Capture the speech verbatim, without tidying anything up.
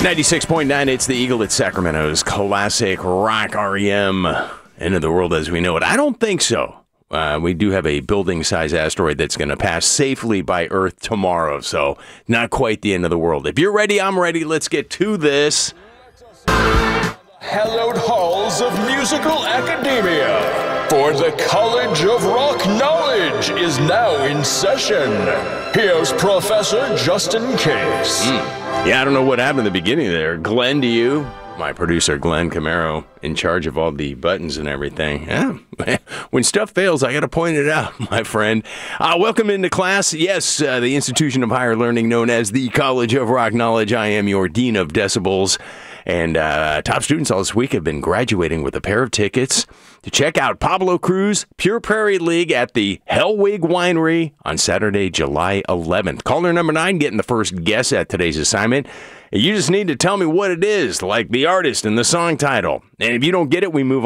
ninety-six point nine, it's the Eagle at Sacramento's classic rock R E M. End of the world as we know it. I don't think so. Uh, we do have a building-size asteroid that's going to pass safely by Earth tomorrow, so not quite the end of the world. If you're ready, I'm ready. Let's get to this. Hallowed halls of musical academia, for the College of Rock Knowledge is now in session. Here's Professor Justin Case. Mm. Yeah, I don't know what happened at the beginning there. Glenn, to you? My producer, Glenn Camaro, in charge of all the buttons and everything. Yeah. When stuff fails, I got to point it out, my friend. Uh, welcome into class. Yes, uh, the institution of higher learning known as the College of Rock Knowledge. I am your Dean of Decibels. And uh, top students all this week have been graduating with a pair of tickets to check out Pablo Cruz Pure Prairie League at the Hellwig Winery on Saturday, July eleventh. Caller number nine getting the first guess at today's assignment. You just need to tell me what it is, like the artist and the song title. And if you don't get it, we move